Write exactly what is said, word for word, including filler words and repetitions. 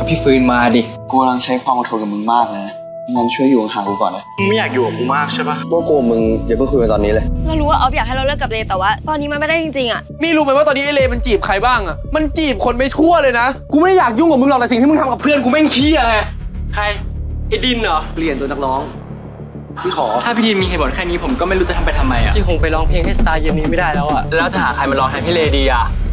พี่ฟื้นมาดิกูกำลังใช้ความอดทนกับมึงมากเลยนะงั้นช่วยอยู่ห่างกูก่อนนะมึงไม่อยากอยู่กับกูมากใช่ปะพวกกูมึงอย่าเพิ่งคุยกันตอนนี้เลยเรารู้ว่าออฟอยากให้เราเลิกกับเลแต่ว่าตอนนี้มันไม่ได้จริงๆอ่ะมี่รู้ไหมว่าตอนนี้ไอเลมันจีบใครบ้างอ่ะมันจีบคนไปทั่วเลยนะกูไม่ได้อยากยุ่งกับมึงหรอกแต่สิ่งที่มึงทำกับเพื่อนกูแม่งขี้ไงใครไอ้ดินเหรอเปลี่ยนตัวนักร้องพี่ขอถ้าพี่ดินมีเหตุผลแค่นี้ผมก็ไม่รู้จะทำไปทำไมอ่ะพี่คงไปร้องเพลงให้สตาร์เย็นนี้ไม่ได้แล้วอ่ะแล้วจะหาใครมาร้องแทนพี่เลดีอ่ะ